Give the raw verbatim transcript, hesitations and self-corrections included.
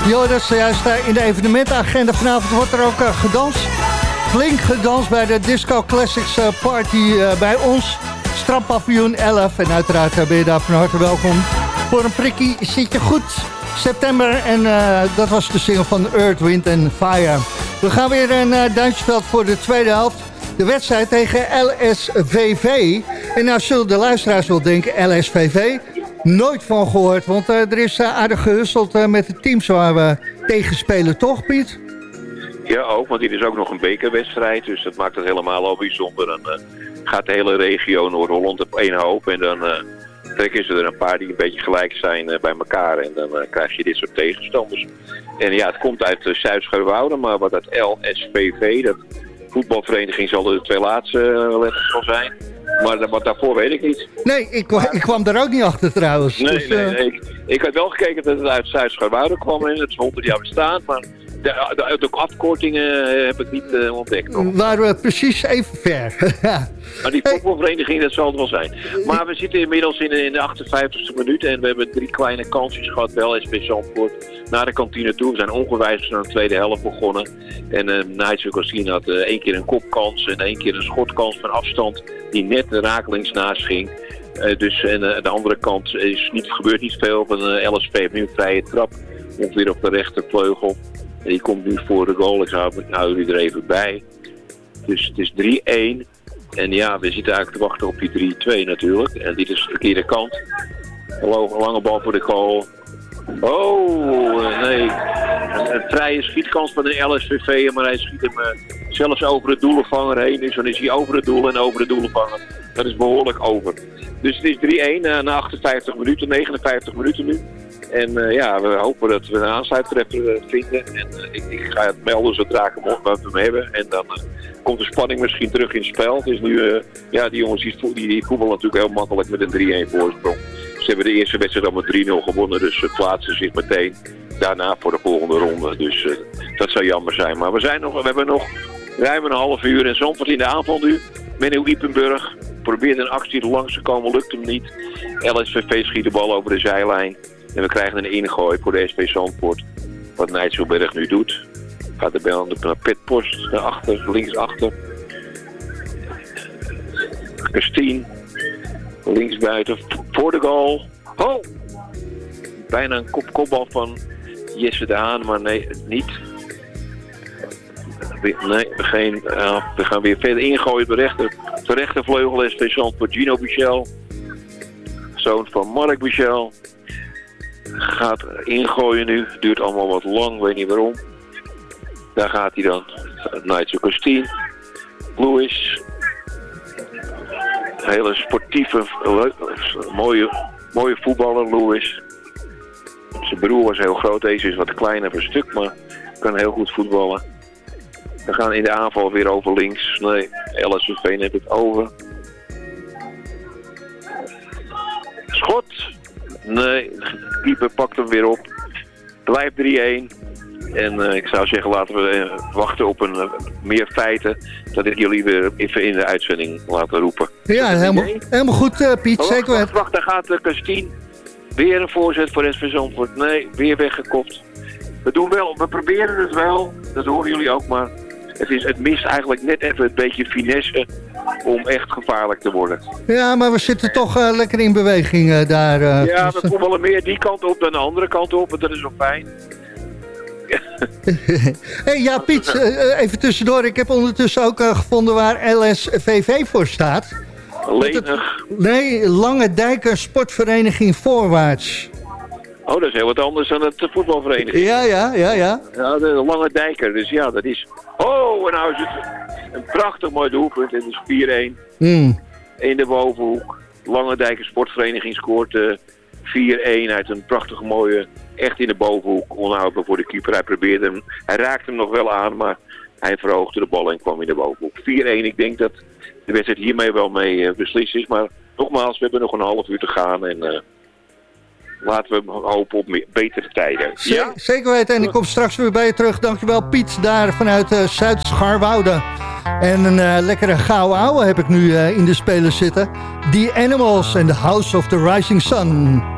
Jo, dat is juist uh, in de evenementenagenda. Vanavond wordt er ook uh, gedanst. Flink gedanst bij de Disco Classics uh, Party uh, bij ons. Strandpaviljoen elf. En uiteraard uh, ben je daar van harte welkom. Voor een prikkie zit je goed. September en uh, dat was de single van Earth, Wind and Fire. We gaan weer naar uh, Duintjesveld voor de tweede helft. De wedstrijd tegen L S V V. En nou zullen de luisteraars wel denken, L S V V... Nooit van gehoord, want uh, er is uh, aardig gehusteld uh, met de teams waar we tegen spelen, toch Piet? Ja, ook, want dit is ook nog een bekerwedstrijd, dus dat maakt het helemaal al bijzonder. Dan uh, gaat de hele regio Noord-Holland op één hoop en dan uh, trekken ze er een paar die een beetje gelijk zijn uh, bij elkaar. En dan uh, krijg je dit soort tegenstanders. En ja, het komt uit uh, Zuid-Scharwoude, maar wat dat L S V V, dat voetbalvereniging zal de twee laatste uh, letters wel zijn. Maar wat daarvoor weet ik niet. Nee, ik, ik kwam daar ook niet achter trouwens. Nee, dus, nee, uh... nee. Ik, ik had wel gekeken dat het uit Zuid-Scharwoude kwam en het is honderd jaar bestaan, maar de, de, de afkortingen heb ik niet uh, ontdekt nog. Waren we precies even ver. Maar die voetbalvereniging, dat zal het wel zijn. Maar we zitten inmiddels in, in de achtenvijftigste minuut en we hebben drie kleine kansjes gehad, wel S P Zandvoort, naar de kantine toe. We zijn ongewijs naar de tweede helft begonnen. En uh, Nigel Cassien had uh, één keer een kopkans en één keer een schotkans van afstand die net de rakelings naast ging. Uh, dus en uh, aan de andere kant is niet, gebeurt niet veel. Van uh, L S P heeft nu een vrije trap, ongeveer op de rechtervleugel. En die komt nu voor de goal. Ik hou, ik hou jullie er even bij. Dus het is drie-één. En ja, we zitten eigenlijk te wachten op die drie-twee natuurlijk. En dit is de verkeerde kant. Een lange bal voor de goal. Oh, nee. Een, een vrije schietkans van de L S V V, maar hij schiet hem uh, zelfs over de doelenvanger heen. Dus dan is hij over het doel en over de doelenvanger. Dat is behoorlijk over. Dus het is drie-één uh, na achtenvijftig minuten, negenenvijftig minuten nu. En uh, ja, we hopen dat we een aansluittreffer uh, vinden. En uh, ik, ik ga het melden zodra ik hem, wat we hem hebben. En dan uh, komt de spanning misschien terug in het spel. Het is nu, uh, ja, die jongens die, die, die voetballen natuurlijk heel makkelijk met een drie-één voorsprong. Ze hebben de eerste wedstrijd al met drie nul gewonnen, dus ze plaatsen zich meteen daarna voor de volgende ronde. Dus uh, dat zou jammer zijn. Maar we, zijn nog, we hebben nog ruim een half uur en Zandvoort in de aanval nu. Menno Ippenburg probeert een actie langs te komen, lukt hem niet. L S V V schiet de bal over de zijlijn. En we krijgen een ingooi voor de S P Zandvoort. Wat Nijtselberg nu doet. Gaat de bal naar Petpost, naar achter, linksachter. Christine. Linksbuiten, voor de goal. Oh! Bijna een kop kopbal van Jesse de Haan, maar nee, niet. Nee, geen, uh, we gaan weer verder ingooien op de rechter, de rechtervleugel. S P Zandvoort, Gino Bichel. Zoon van Mark Bichel. Gaat ingooien nu. Duurt allemaal wat lang, weet niet waarom. Daar gaat hij dan. Nigel Christine. Louis. Hele sportieve, mooie, mooie voetballer, Louis. Zijn broer was heel groot. Deze is wat kleiner per stuk, maar kan heel goed voetballen. We gaan in de aanval weer over links. Nee, L S V neemt het over. Schot. Nee, de keeper pakt hem weer op. Blijft drie-één. En uh, ik zou zeggen, laten we uh, wachten op een, uh, meer feiten. Dat ik jullie weer even in de uitzending laten roepen. Ja, helemaal, helemaal goed uh, Piet. Oh, zeker. Wacht, wacht, daar gaat uh, Christine. Weer een voorzet voor S V Zandvoort. Nee, weer weggekopt. We doen wel, we proberen het wel. Dat horen jullie ook, maar het, is, het mist eigenlijk net even een beetje finesse om echt gevaarlijk te worden. Ja, maar we zitten toch uh, lekker in beweging uh, daar. Uh, ja, we voetballen meer die kant op dan de andere kant op. En dat is wel fijn. Hey, ja, Piet, uh, even tussendoor. Ik heb ondertussen ook uh, gevonden waar L S V V voor staat. Lenig. Nee, Lange Dijker Sportvereniging Voorwaarts. Oh, dat is heel wat anders dan het voetbalvereniging. Ja, ja, ja, ja. Ja, de Lange Dijker. Dus ja, dat is... Oh, en nou is het een prachtig mooi doelpunt. Het is vier-één. Mm. In de bovenhoek. Lange Dijker Sportvereniging scoort uh, vier-één uit een prachtige mooie... Echt in de bovenhoek, onhoudbaar voor de keeper. Hij probeerde hem, hij raakte hem nog wel aan, maar hij verhoogde de bal en kwam in de bovenhoek. vier-één, ik denk dat de wedstrijd hiermee wel mee uh, beslist is. Maar nogmaals, we hebben nog een half uur te gaan en uh, laten we hopen op meer, betere tijden. Z- ja? Zeker weten, en ik kom straks weer bij je terug. Dankjewel Piet, daar vanuit uh, Zuid-Scharwoude. En een uh, lekkere gouden ouwe heb ik nu uh, in de spelers zitten. The Animals and the House of the Rising Sun.